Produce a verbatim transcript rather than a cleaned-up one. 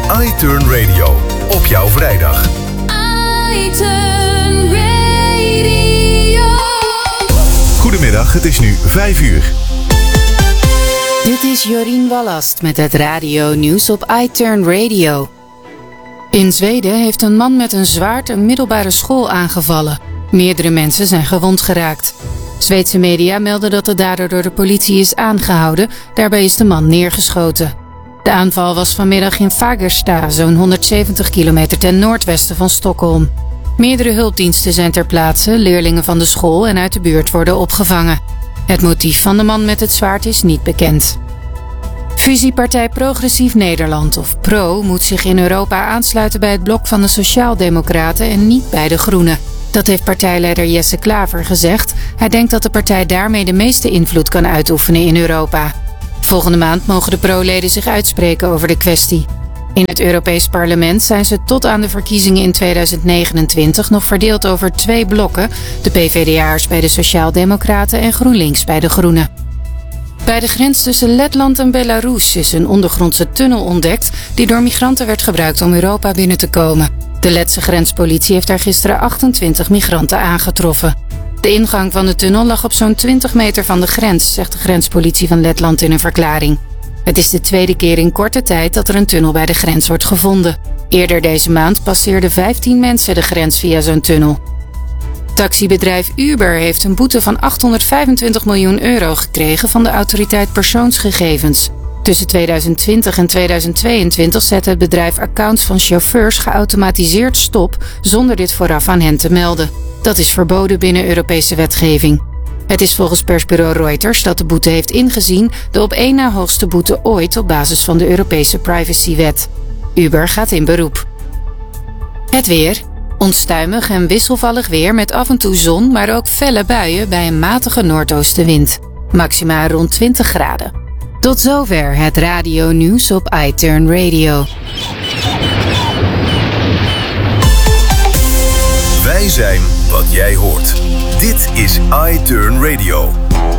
iTurn Radio. Op jouw vrijdag. iTurn Radio. Goedemiddag, het is nu vijf uur. Dit is Jorien Wallast met het radio nieuws op iTurn Radio. In Zweden heeft een man met een zwaard een middelbare school aangevallen. Meerdere mensen zijn gewond geraakt. Zweedse media melden dat de dader door de politie is aangehouden. Daarbij is de man neergeschoten. De aanval was vanmiddag in Fagersta, zo'n honderdzeventig kilometer ten noordwesten van Stockholm. Meerdere hulpdiensten zijn ter plaatse, leerlingen van de school en uit de buurt worden opgevangen. Het motief van de man met het zwaard is niet bekend. Fusiepartij Progressief Nederland, of PRO, moet zich in Europa aansluiten bij het blok van de Sociaaldemocraten en niet bij de Groenen. Dat heeft partijleider Jesse Klaver gezegd. Hij denkt dat de partij daarmee de meeste invloed kan uitoefenen in Europa. Volgende maand mogen de PRO-leden zich uitspreken over de kwestie. In het Europees Parlement zijn ze tot aan de verkiezingen in tweeduizend negenentwintig nog verdeeld over twee blokken. De PvdA'ers bij de Sociaaldemocraten en GroenLinks bij de Groenen. Bij de grens tussen Letland en Belarus is een ondergrondse tunnel ontdekt die door migranten werd gebruikt om Europa binnen te komen. De Letse grenspolitie heeft daar gisteren achtentwintig migranten aangetroffen. De ingang van de tunnel lag op zo'n twintig meter van de grens, zegt de grenspolitie van Letland in een verklaring. Het is de tweede keer in korte tijd dat er een tunnel bij de grens wordt gevonden. Eerder deze maand passeerden vijftien mensen de grens via zo'n tunnel. Taxibedrijf Uber heeft een boete van achthonderdvijfentwintig miljoen euro gekregen van de autoriteit persoonsgegevens. Tussen tweeduizend twintig en tweeduizend tweeëntwintig zette het bedrijf accounts van chauffeurs geautomatiseerd stop zonder dit vooraf aan hen te melden. Dat is verboden binnen Europese wetgeving. Het is volgens persbureau Reuters dat de boete heeft ingezien de op één na hoogste boete ooit op basis van de Europese privacywet. Uber gaat in beroep. Het weer. Onstuimig en wisselvallig weer met af en toe zon, maar ook felle buien bij een matige noordoostenwind. Maxima rond twintig graden. Tot zover het radio nieuws op iTurn Radio. Wij zijn wat jij hoort. Dit is iTurn Radio.